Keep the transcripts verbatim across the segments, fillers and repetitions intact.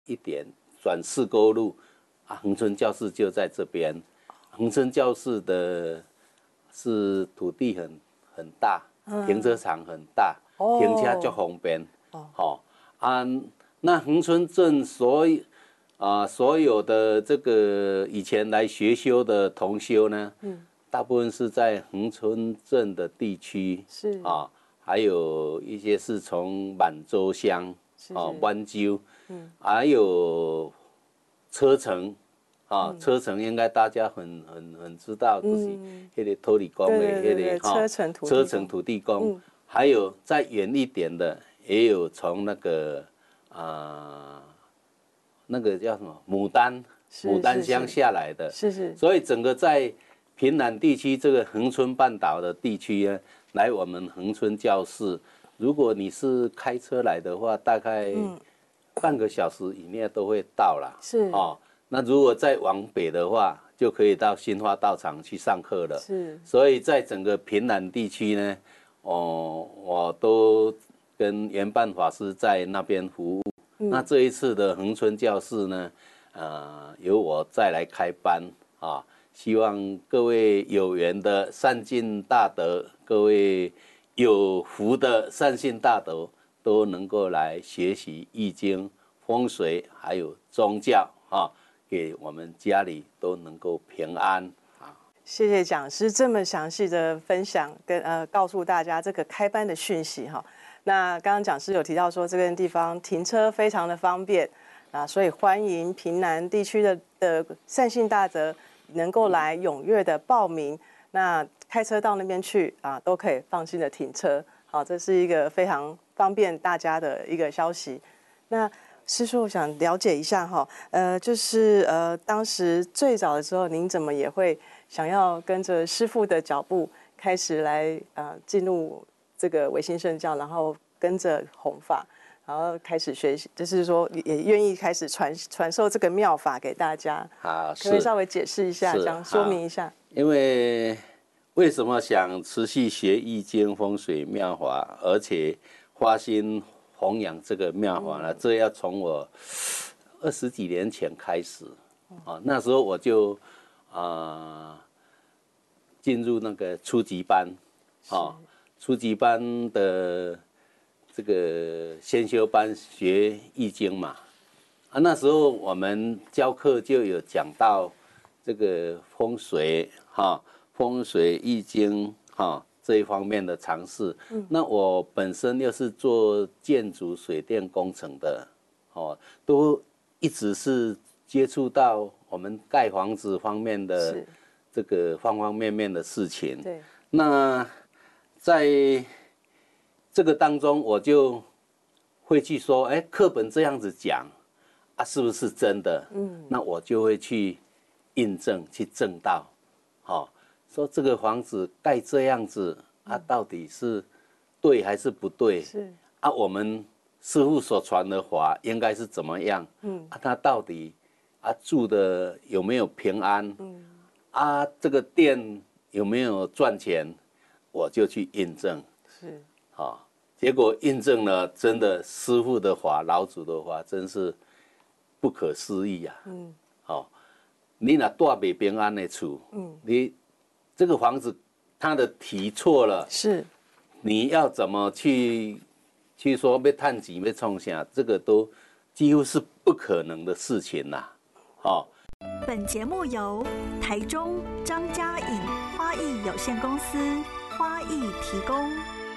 一点转四沟路啊，恒春教室就在这边。恒春教室的是土地很很大，嗯、停车场很大，哦、停车就方便。哦，哦啊，那恒春镇所有啊、呃、所有的这个以前来学修的同修呢，嗯，大部分是在恒春镇的地区，是啊，还有一些是从满洲乡，啊，满洲，嗯，还有车城。啊、哦，车城应该大家很很很知道，就是那个土地公的那个哈，车城土地公，车城土地公、嗯，还有再远一点的，也有从那个啊、呃、那个叫什么牡丹牡丹乡下来的，是是，所以整个在屏南地区这个恒春半岛的地区呢，来我们恒春教室，如果你是开车来的话，大概半个小时以内都会到啦，是哦。那如果再往北的话，就可以到新花道场去上课了。是，所以在整个屏南地区呢，哦，我都跟圆伴法师在那边服务。嗯、那这一次的恒春教室呢，呃，由我再来开班啊，希望各位有缘的善信大德，各位有福的善信大德，都能够来学习易经、风水还有宗教啊。给我们家里都能够平安啊！ 谢谢讲师这么详细的分享，跟呃告诉大家这个开班的讯息哈。那刚刚讲师有提到说，这个地方停车非常的方便啊，所以欢迎屏南地区的的善信大德能够来踊跃的报名。那开车到那边去啊，都可以放心的停车。好，这是一个非常方便大家的一个消息。那师叔，我想了解一下哈，呃，就是呃，当时最早的时候，您怎么也会想要跟着师父的脚步，开始来呃进入这个唯心圣教，然后跟着弘法，然后开始学习，就是说也愿意开始传传授这个妙法给大家。 好， 可不可以稍微解释一下，想说明一下？ 因为为什么想持续学易经、风水妙法，而且花心弘扬这个妙法呢？这要从我二十几年前开始啊，那时候我就啊进入那个初级班啊，初级班的这个先修班学易经嘛啊，那时候我们教课就有讲到这个风水哈、啊，风水易经哈。啊这一方面的尝试，嗯，那我本身又是做建筑水电工程的，哦，都一直是接触到我们盖房子方面的这个方方面面的事情。对，那在这个当中，我就会去说，哎，课本这样子讲啊，是不是真的？嗯，那我就会去印证，去证到，好、哦。说这个房子盖这样子啊，到底是对还是不对？是啊，我们师父所传的法应该是怎么样？嗯啊，他到底啊住的有没有平安？嗯啊，这个店有没有赚钱？我就去印证。是啊、哦，结果印证了，真的师父的法、老祖的法，真是不可思议啊！嗯，好、哦，你那住不平安的厝，嗯，你。这个房子，它的题错了，是，你要怎么去去说要探钱要冲下，这个都几乎是不可能的事情啦、啊，哦。 本节目由台中张家颖花艺有限公司花艺提供。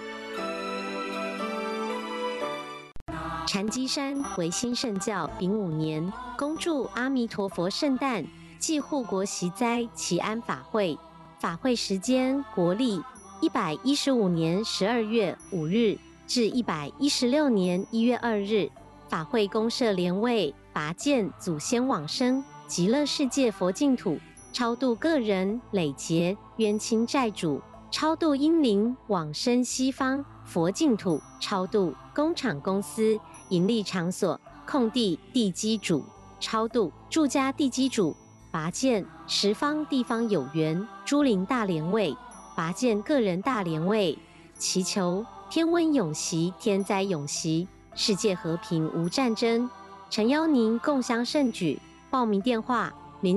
禅机山唯心圣教丙午年，恭祝阿弥陀佛圣诞暨护国息灾祈安法会。法会时间国历一百一十五年十二月五日至一百一十六年一月二日。法会公设莲位，拔剑祖先往生极乐世界佛净土，超度个人累劫冤亲债主，超度阴灵往生西方佛净土，超度工厂公司营利场所空地地基主，超度住家地基主，拔剑十方地方有缘诸灵大莲位，拔剑个人大莲位，祈求天温永息，天灾永息，世界和平无战争， 诚邀您共襄盛举。报名电话：